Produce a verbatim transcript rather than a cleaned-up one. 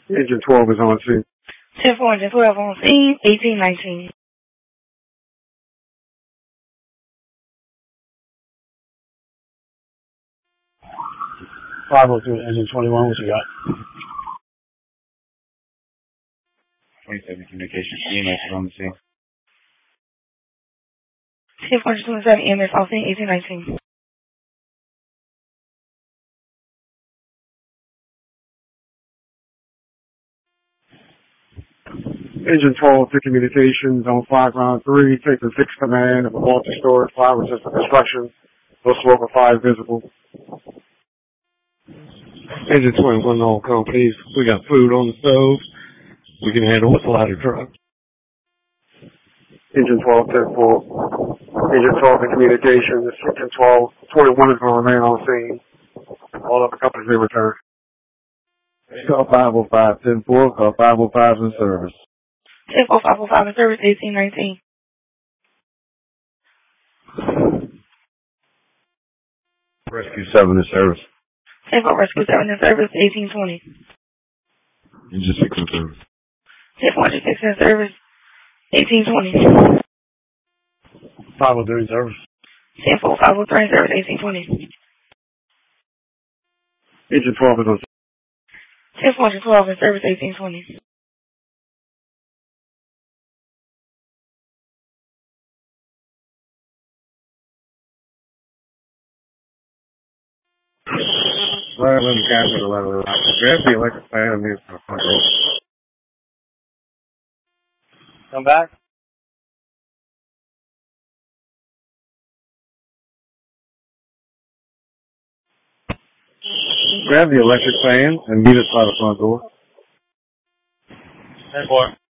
Engine twelve is on scene. ten four, engine twelve on scene, eighteen nineteen. five oh two, engine twenty-one, what you got? twenty-seven communications, E M S is on the scene. ten four, twenty-seven, E M S on scene, eighteen nineteen. Engine twelve to communications on five round three, taking six command of a multi-storage fire resistant construction. No smoke or fire visible. Engine twenty-one on call, please. We got food on the stove. We can handle with a ladder truck. Engine twelve, ten four. Engine twelve to communications. Engine twelve, twenty-one is going to remain on scene. All other companies may return. Call five oh five, ten four. Call five oh five in service. ten four, five oh five in service, eighteen nineteen. Rescue seven in service. ten four, rescue seven in service, eighteen twenty. Engine six in service. ten four, engine six in service, eighteen twenty. five oh three in service. ten four, five oh three in service, eighteen twenty. Engine twelve is on scene. ten four, engine twelve in service, eighteen twenty. Alright, let me capture the letter. Grab the electric fan and mute the front door. Come back. Grab the electric fan and mute it by the front door. ten four.